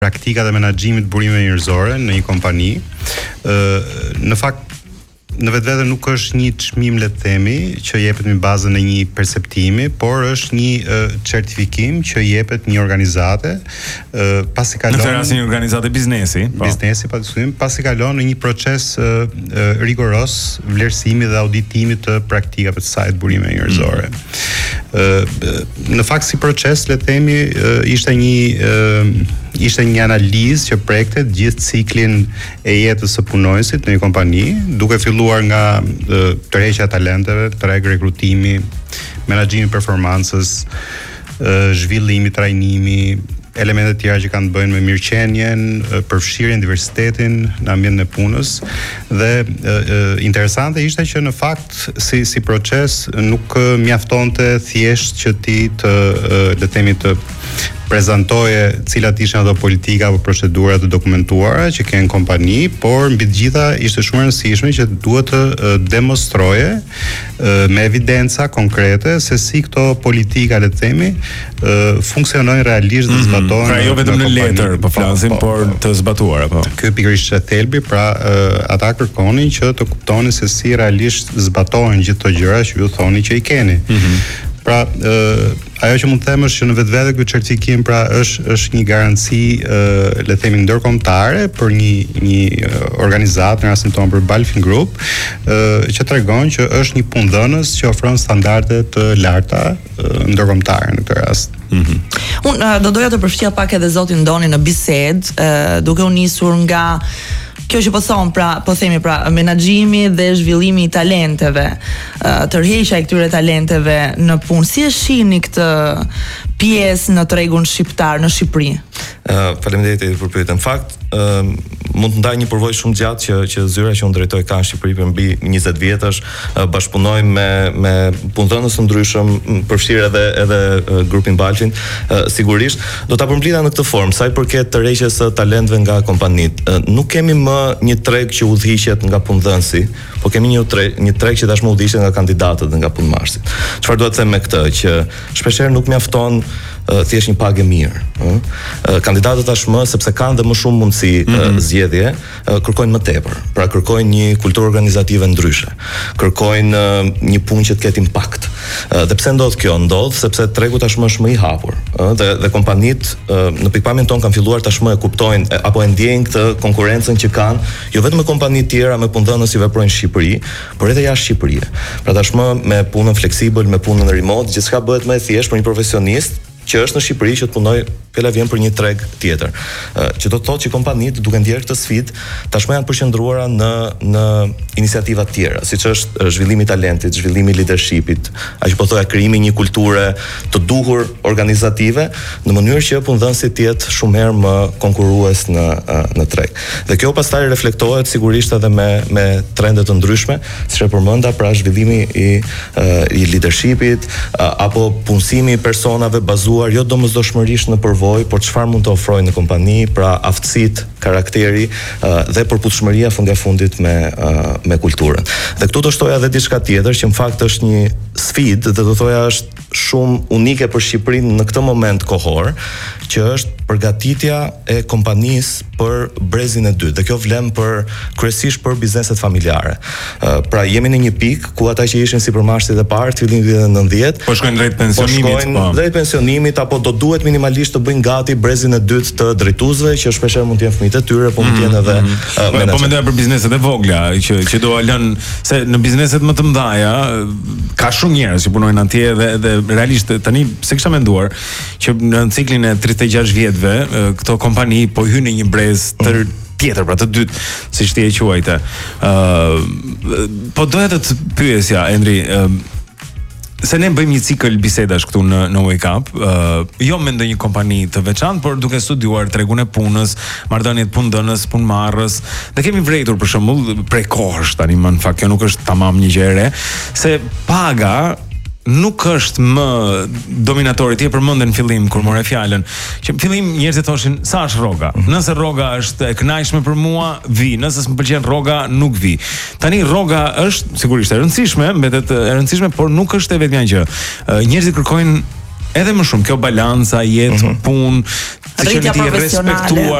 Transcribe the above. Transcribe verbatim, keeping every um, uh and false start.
praktika dhe menaxhimit burimeve njerëzore në një kompani. Ë në fakt në vetvete nuk është një çmim, le të themi, që jepet në bazën e një perceptimi, por është një uh, certifikim që jepet një organizate, uh, pasi kalon në rastin një organizate biznesi, po. Biznesi pa diskutim, pasi kalon në një proces uh, uh, rigoros vlerësimi dhe auditimi të praktikave të saj të burimeve njerëzore. Mm. Uh, në fakt si proces, le të themi, uh, ishte një uh, ishte një analizë që prekte gjithë ciklin e jetës së punonësit në një kompani, duke filluar nga e, tërheqja e talenteve, treg rekrutimi, menaxhimi i performancës, e, zhvillimi, trajnimi, elemente të tjera që kanë të bëjnë me mirëqenien, përfshirjen, diversitetin në ambientin e punës dhe e, e, interesante ishte që në fakt si si proces nuk mjaftonte thjesht që ti të le të themi të prezantoje cilat ishin ato politika apo procedura të dokumentuara që kanë kompani, por mbi të gjitha ishte shumë e rëndësishme që duhet të demonstroje me evidenca konkrete se si këto politika, le të themi, funksionojnë realisht dhe zbatohen. Pra jo vetëm në letër po flasim, por të zbatuara, po. Ky pikërisht është thelbi, pra ata kërkonin që të kuptonin se si realisht zbatohen gjithë këto gjëra që ju thoni që i keni. Pra, ë ajo që mund të them është që në vetvete ky certifikim pra është është një garanci ë le të themi ndërkombëtare për një një organizatë, në rastin tonë për Balfin Group, ë që tregon që është një punëdhënës që ofron standarde të larta ndërkombëtare në këtë rast. Mm-hmm. Unë do doja të përfshija pak edhe zotin Doni në bisedë, duke u nisur nga kjo që po thon, pra po themi pra menaxhimi dhe zhvillimi i talenteve, tërheqja e këtyre talenteve në punë. Si e shihni këtë pjesë në tregun shqiptar në Shqipëri? Uh, Faleminderit për pyetjen. Në fakt, uh, mund të ndaj një përvojë shumë gjatë që që zyra që unë drejtoj ka në Shqipëri për mbi njëzet vjetësh, uh, bashkëpunoj me me punëdhënës të ndryshëm, përfshirë edhe edhe uh, grupin Balfin. Uh, sigurisht do ta përmblida në këtë formë, sa i përket tërheqjes së talentëve nga kompanitë. Uh, nuk kemi më një treg që udhëhiqet nga punëdhënësi, po kemi një treg, një treg që tashmë udhëhiqet nga kandidatët dhe nga punëmarrësit. Çfarë duhet të them me këtë, që shpeshherë nuk mjafton Uh, thjesht një pagë mirë. Uh, uh, kandidatët tashmë, sepse kanë dhe më shumë mundësi mm-hmm. uh, zgjedhje, uh, kërkojnë më tepër. Pra kërkojnë një kulturë organizative ndryshe. Kërkojnë uh, një punë që të ketë impakt. Uh, dhe pse ndodh kjo? Ndodh sepse tregu tashmë është më i hapur. Uh, dhe dhe kompanitë uh, në pikpamjen tonë kanë filluar tashmë e kuptojnë e, apo e ndjejnë këtë konkurrencën që kanë, jo vetëm me kompani të tjera, me punëdhënës që veprojnë në Shqipëri, por edhe jashtë Shqipërisë. Pra tashmë me punën fleksibël, me punën remote, gjithçka bëhet më e thjeshtë për një profesionist që është në Shqipëri që të punoj, fjala vjen për një treg tjetër. Uh, që do të thotë që kompanitë duke ndjerë këtë sfidë, tashmë janë përqendruara në në iniciativa të tjera, siç është zhvillimi i talentit, zhvillimi i leadershipit, aq po thoya krijimi një kulture të duhur organizative, në mënyrë që punëdhënësit të jetë shumë herë më konkurrues në uh, në treg. Dhe kjo pastaj reflektohet sigurisht edhe me me trende të ndryshme, siç e përmenda, pra zhvillimi i uh, i leadershipit uh, apo punësimi i personave bazuar jo domosdoshmërisht në përvojë, por çfarë mund të ofrojë në kompani, pra aftësitë, karakteri uh, dhe përputhshmëria fundjafundit me uh, me kulturën. Dhe këtu do shtoja edhe diçka tjetër që në fakt është një sfidë dhe do thoja është shumë unike për Shqipërinë në këtë moment kohor, që është përgatitja e kompanisë për brezin e dytë. Dhe kjo vlen për kryesisht për bizneset familjare. Uh, pra jemi në një pikë ku ata që ishin sipërmarrësit e parë të fillimit të nëntëdhjetë, po shkojnë drejt pensionimit, po shkojnë drejt pensionimit apo do duhet minimalisht të bëjnë gati brezin e dytë të drejtuesve, që shpeshherë mund të jenë fëmijët e tyre, po mund të jenë edhe mm -hmm. uh, menaxher. Po mendoj për bizneset e vogla, që që do lënë se në bizneset më të mëdha ka shumë njerëz që punojnë atje dhe dhe realisht tani se kisha menduar që në ciklin e tridhjetë e gjashtë vjetëve këto kompani po hynë në një brez të tjetër, pra të dytë, siç ti e quajte. Ë uh, po doja të të pyesja, Endri, uh, se ne bëjmë një cikël bisedash këtu në në Wake Up, uh, jo me ndonjë kompani të veçantë, por duke studiuar tregun e punës, marrëdhëniet punëdhënës, punëmarrës, dhe kemi vërejtur për shembull prej kohësh tani, më në fakt kjo nuk është tamam një gjë e re, se paga nuk është më dominatori. Ti e përmendën në fillim kur morë fjalën që në fillim njerëzit thoshin sa është rroga. Nëse rroga është e kënaqshme për mua, vi. Nëse s'm pëlqen rroga, nuk vi. Tani rroga është sigurisht e rëndësishme, mbetet e rëndësishme, por nuk është e vetmja gjë. Njerëzit kërkojnë Edhe më shumë kjo balanca, jetë, Mhm. punë, të qenë Rritja ti profesionale. respektuar